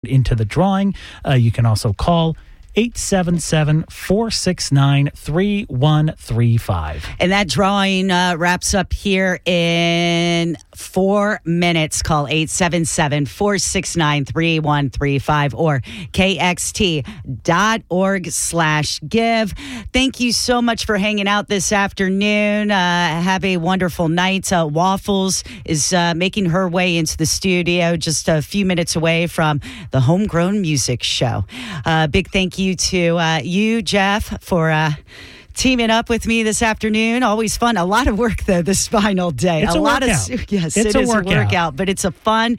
into the drawing. You can also call 877-469-3135. And that drawing wraps up here in 4 minutes. Call 877-469-3135 or kxt.org/give. Thank you so much for hanging out this afternoon. Have a wonderful night. Waffles is making her way into the studio just a few minutes away from the Homegrown Music Show. Big thank you to you, Jeff, for teaming up with me this afternoon. Always fun. A lot of work, though, this final day. It's a lot workout. Yes, it's it is a workout, but it's well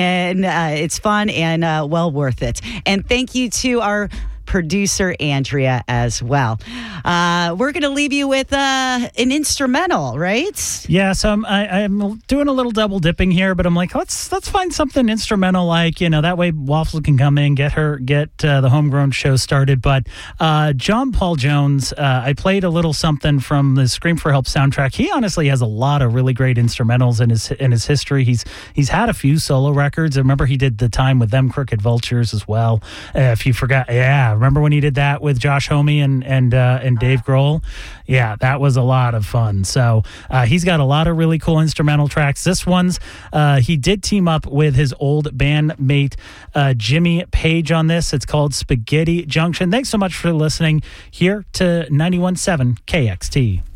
worth it. And thank you to our producer Andrea as well. We're going to leave you with an instrumental, right? Yeah, so I'm doing a little double dipping here, but I'm like, let's find something instrumental, like, that way Waffles can come in, get the Homegrown show started. But John Paul Jones, I played a little something from the Scream for Help soundtrack. He honestly has a lot of really great instrumentals in his history. He's had a few solo records. I remember he did the time with Them Crooked Vultures as well. If you forgot, remember when he did that with Josh Homme and Dave Grohl? Yeah, that was a lot of fun. So he's got a lot of really cool instrumental tracks. This one's, he did team up with his old bandmate Jimmy Page on this. It's called Spaghetti Junction. Thanks so much for listening here to 91.7 KXT.